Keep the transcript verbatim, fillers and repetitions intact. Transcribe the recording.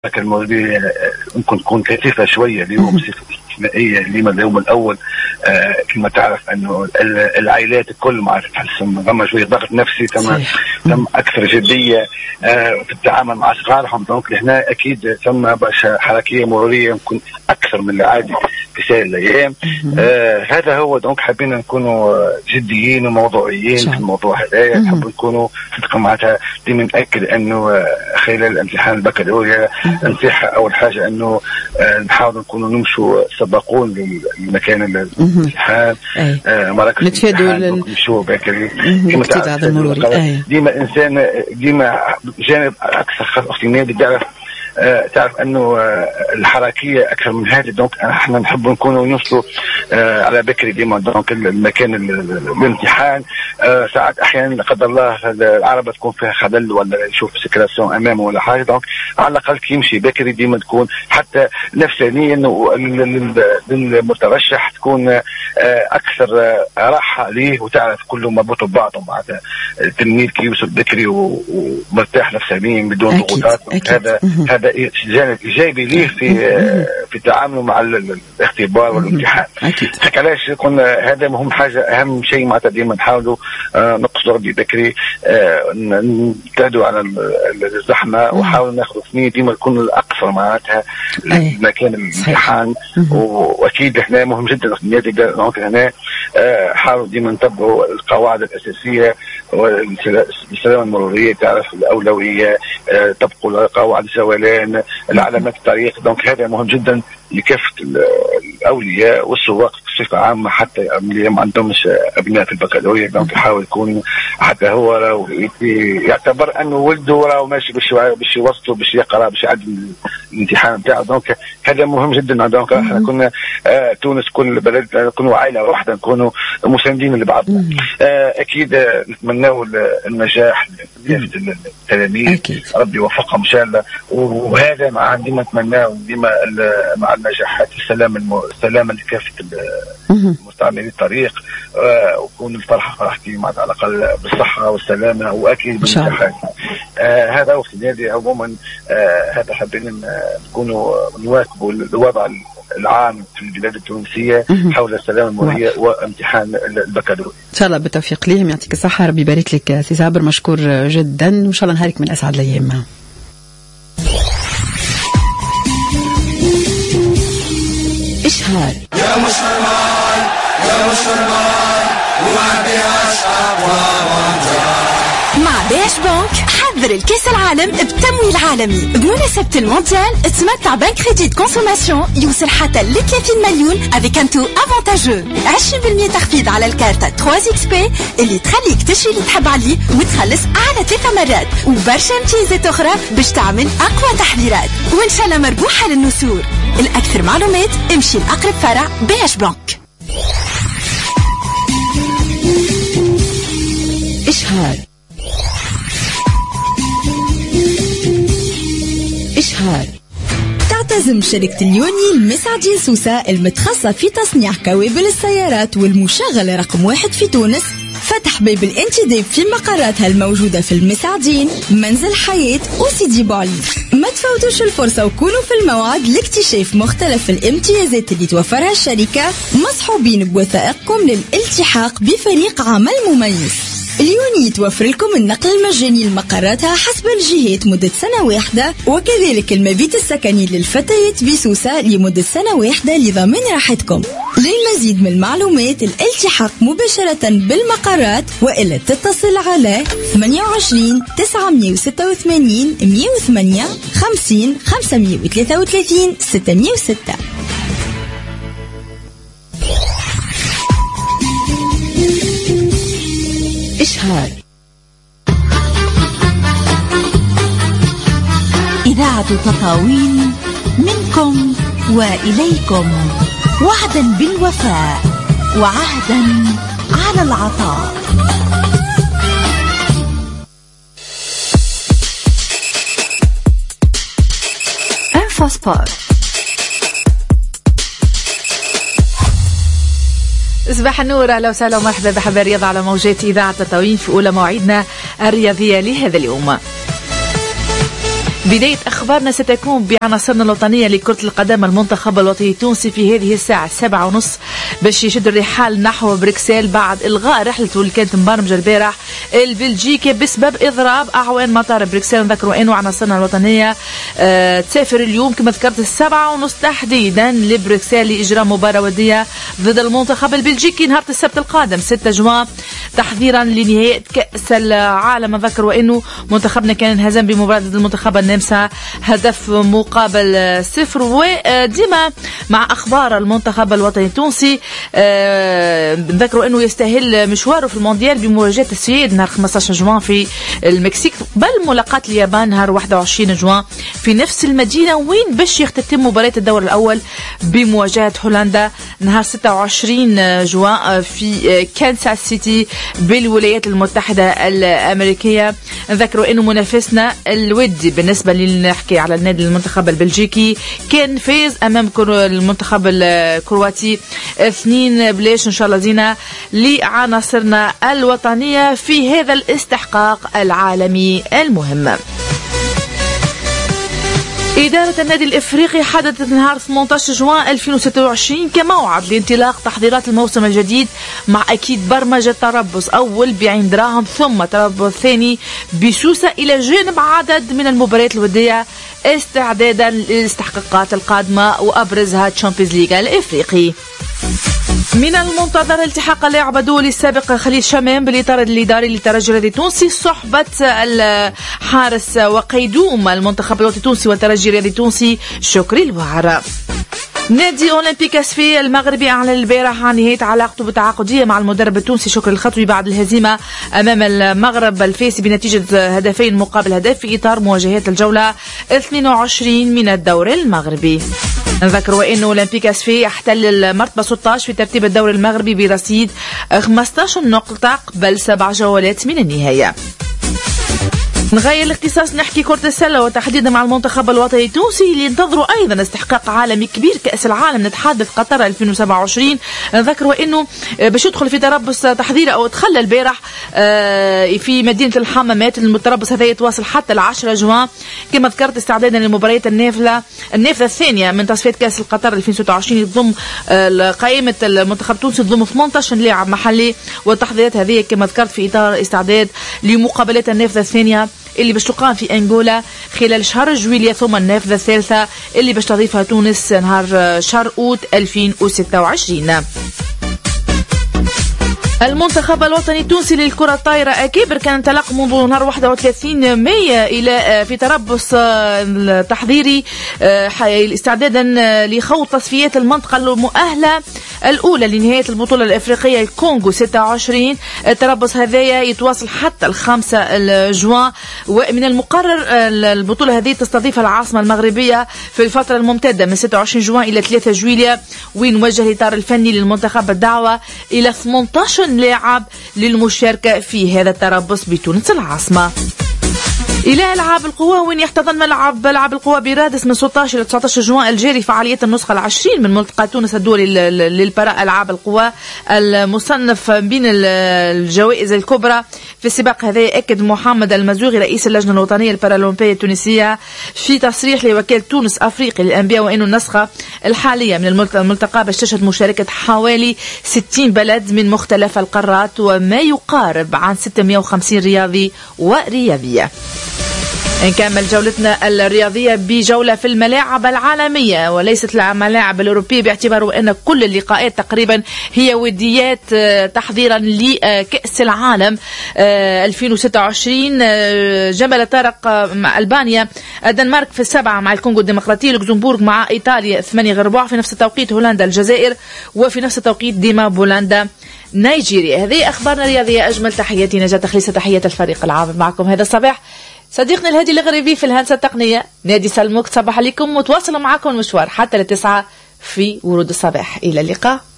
الموضوع ممكن تكون كثيفة شوية اليوم، صفة استثنائية اليوم اليوم الأول. آه كما تعرف أنه العائلات الكل ما تحس ثم شوية ضغط نفسي، ثم ثم أكثر جدية آه في التعامل مع صغارهم. دونك هنا أكيد ثم حركية مرورية ممكن أكثر من العادي في سائر الأيام. آه هذا هو. دونك حابين نكونوا جديين وموضوعيين في الموضوع هذا، نحب نكونوا صدق معناتها ديما نأكد أنه خلال الامتحان البكالوريا نصيحة أول حاجة أنه آه نحاول نكونوا نمشوا سباقون لمكان الامتحان، آه مراكز الامتحان نمشوا بكري كما تعرف. ديما إنسان ديما جانب أكثر اختنادي تعرف آه تعرف انه آه الحركيه اكثر من هذه. دونك احنا نحب نكونوا نوصلوا آه على بكري ديما. دونك المكان الامتحان آه ساعات احيانا لا قدر الله العربه تكون فيها خلل ولا يشوف سكراسيون امامه ولا حاجه. دونك على الاقل يمشي بكري ديما تكون حتى نفسانيا للمترشح تكون آه اكثر آه راحه ليه، وتعرف كله مربوط ببعضه. معناتها التلميذ كي يوصل بكري ومرتاح نفسانيا بدون ضغوطات. هذا هذا جانب ايجابي ليه في في تعامله مع الاختبار والامتحان. هيك علاش قلنا هذا مهم حاجه، اهم شيء معناتها ديما نحاولوا نقصدوا بكري، نبتعدوا على الزحمه وحاولوا ناخذوا ثنيه ديما يكون الاقصر معناتها مكان الامتحان. واكيد احنا مهم جدا دونك هنا حاولوا ديما نتبعوا القواعد الاساسيه والسلامه المروريه، تعرف الاولويه، تبقوا قواعد الزولان، العلامات الطريق. دونك هذا مهم جدا لكافة الأولياء والسواق بصفة عامة، حتى اللي ما عندهمش أبناء في البكالوريا. دونك يحاول يكون حتى هو راهو يعتبر أنه ولده راهو ماشي باش باش يوصله باش يقرأ باش يعدي الامتحان نتاعو. دونك هذا مهم جدا. دونك احنا كنا آه تونس كل بلد نكونوا عائلة واحدة، نكونوا مساندين لبعضنا. آه أكيد آه نتمنوا النجاح للتلاميذ، ربي يوفقهم إن شاء الله. وهذا مع ديما نتمناه ديما مع النجاحات السلام السلامة لكافة المستعملين الطريق، آه وكون الفرحة فرحتي مع على الأقل بالصحة والسلامة وأكيد بالنجاحات. آه هذا هو اختياري عموما. آه هذا حابين نكونوا نواكبوا الوضع العام في البلاد التونسية حول السلامة المرورية وامتحان البكالوريا. إن شاء الله بالتوفيق ليهم، يعطيك الصحة، ربي يبارك لك سي صابر، مشكور جدا، إن شاء الله نهارك من أسعد الأيام. إشهار يا مسلمان يا مسلمان وما بيهاش أقوى مع باش بنك حضر الكاس العالم بتمويل عالمي بمناسبة المونديال. تمتع بنك كريديت كونسوماسيون يوصل حتى ل ثلاثين مليون افيك ان تو افونتاجو، عشرين بالمية تخفيض على الكارت ثلاثة اكس بي اللي تخليك تشري اللي تحب عليه وتخلص على ثلاثة مرات، وبرشا امتيازات اخرى باش تعمل اقوى تحضيرات، وان شاء الله مربوحة للنسور. الاكثر معلومات امشي لاقرب فرع باش بنك. إشهار إشهار تعتزم شركة اليوني المسعدين سوسة المتخصصة في تصنيع كوابل السيارات والمشغلة رقم واحد في تونس فتح باب الانتداب في مقراتها الموجودة في المسعدين، منزل حياة وسيدي بوعلي. ما تفوتوش الفرصة وكونوا في الموعد لاكتشاف مختلف الامتيازات اللي توفرها الشركة، مصحوبين بوثائقكم للالتحاق بفريق عمل مميز. اليوني توفر لكم النقل المجاني لمقراتها حسب الجهات مدة سنة واحدة، وكذلك المبيت السكني للفتيات بسوسة لمدة سنة واحدة لضمان راحتكم. للمزيد من المعلومات الالتحاق مباشرة بالمقرات وإلا تتصل على ثمانية وعشرين تسعمية وستة وثمانين مية وثمانية خمسين خمسمية وثلاثة وثلاثين ستمية وستة. إشهار إذاعة تطاوين منكم وإليكم، وعدا بالوفاء وعهدا على العطاء. انفوسبور. صباح النور، اهلا وسهلا ومرحبا بحبا الرياضة على موجات إذاعة تطاوين في أولى مواعيدنا الرياضية لهذا اليوم. بداية أخبارنا ستكون بعناصرنا الوطنية لكرة القدم. المنتخب الوطني التونسي في هذه الساعة السابعة ونص باش يشد الرحال نحو بروكسل بعد إلغاء رحلته اللي كانت مبرمجة البارح البلجيكي بسبب إضراب أعوان مطار بروكسل. نذكروا أنه عناصرنا الوطنية أه تسافر اليوم كما ذكرت السبعة ونص تحديدا لبروكسل لإجراء مباراة ودية ضد المنتخب البلجيكي نهار السبت القادم ستة جوان تحضيرا لنهاية كأس العالم. نذكروا أنه منتخبنا كان انهزم بمباراة ضد المنتخب النمسا هدف مقابل صفر. وديما مع أخبار المنتخب الوطني التونسي نذكروا أنه يستهل مشواره في المونديال بمواجهة السويد نهار خمسة عشر جوان في المكسيك، بل ملاقاة اليابان نهار واحد وعشرين جوان في نفس المدينة، وين باش يختتم مباراة الدور الأول بمواجهة هولندا نهار ستة وعشرين جوان في كانساس سيتي بالولايات المتحدة الأمريكية. نذكروا أنه منافسنا الودي بالنسبة لنحكي على النادي المنتخب البلجيكي كان فاز أمام المنتخب الكرواتي اثنين بلاش. إن شاء الله زينة لعناصرنا الوطنية في هذا الاستحقاق العالمي المهم. إدارة النادي الإفريقي حددت نهار ثمانية عشر جوان ألفين وستة وعشرين كموعد لانطلاق تحضيرات الموسم الجديد مع أكيد برمجة تربص أول بعين دراهم ثم تربص ثاني بسوسة إلى جانب عدد من المباريات الودية استعدادا للاستحقاقات القادمة وأبرزها تشامبيونز ليغ الإفريقي. من المنتظر التحاق اللاعب الدولي السابق خليل شمام بالإطار الإداري للترجي الرياضي التونسي صحبة الحارس وقيدوم المنتخب الوطني التونسي والترجي الرياضي التونسي شكري الوعرة. نادي أولمبيك أسفي المغربي أعلن البارح عن نهاية علاقته بالتعاقدية مع المدرب التونسي شكري الخطوي بعد الهزيمة أمام المغرب الفاسي بنتيجة هدفين مقابل هدف في إطار مواجهات الجولة اثنين وعشرين من الدور المغربي. نذكروا أن أولمبيك أسفي احتل المرتبة ستة عشر في ترتيب الدوري المغربي برصيد خمسة عشر نقطة قبل سبع جولات من النهاية. نغير الاختصاص نحكي كرة السلة وتحديدا مع المنتخب الوطني التونسي اللي ينتظروا أيضا استحقاق عالمي كبير كأس العالم نتحدث قطر ألفين وسبعة وعشرين. نذكروا أنه باش يدخل في تربص تحضير أو تخلى البارح في مدينة الحمامات. المتربص هذا يتواصل حتى العشرة جوان كما ذكرت استعدادا للمباريات النافلة النافذة الثانية من تصفيات كأس القطر ألفين وستة وعشرين يضم قائمة المنتخب التونسي تضم ثمانية عشر لاعب محلي، والتحضيرات هذه كما ذكرت في إطار استعداد لمقابلات النافذة الثانية اللي باش تقام في أنغولا خلال شهر جويلية ثم النافذة الثالثة اللي باش تضيفها تونس نهار شهر أوت ألفين وستة وعشرين. المنتخب الوطني التونسي للكرة الطايرة أكيبر كان انطلق منذ نهار واحد وثلاثين مايو إلى في تربص تحضيري استعدادا لخوض تصفيات المنطقة المؤهلة الأولى لنهاية البطولة الأفريقية الكونغو ستة وعشرين. التربص هذايا يتواصل حتى الخامسة جوان، ومن المقرر البطولة هذه تستضيف العاصمة المغربية في الفترة الممتدة من ستة وعشرين جوان إلى ثلاثة جويلية، وين وجه الإطار الفني للمنتخب الدعوة إلى ثمانية عشر لاعب للمشاركة في هذا التربص بتونس العاصمة. إلى ألعاب القوى وين يحتضن ملعب ألعاب القوى برادس من ستة عشر إلى تسعة عشر جوان الجاري فعاليات النسخة العشرين من ملتقى تونس الدولي للبراء ألعاب القوى المصنف بين الجوائز الكبرى في السباق هذا. أكد محمد المزوغي رئيس اللجنة الوطنية البارالمبية التونسية في تصريح لوكالة تونس أفريقيا للأنبياء وأنه النسخة الحالية من الملتقى باش تشهد مشاركة حوالي ستين بلد من مختلف القارات وما يقارب عن ستمائة وخمسين رياضي ورياضية. نكمل جولتنا الرياضية بجولة في الملاعب العالمية وليست الملاعب الأوروبية، باعتبار أن كل اللقاءات تقريبا هي وديات تحضيرا لكأس العالم ألفين وستة وعشرين. جبل طارق مع ألبانيا، الدنمارك في السبعة مع الكونغو الديمقراطية، لوكسمبورغ مع إيطاليا ثمانية غير ربع، في نفس التوقيت هولندا الجزائر، وفي نفس التوقيت ديما بولندا نيجيريا. هذه أخبارنا الرياضية. أجمل تحياتي نجاة تخليص تحية الفريق العامل معكم هذا الصباح صديقنا الهادي الغريبي في الهندسة التقنية نادي سلموك. صباح عليكم وتواصلوا معكم المشوار حتى لتسعة في ورود الصباح. إلى اللقاء.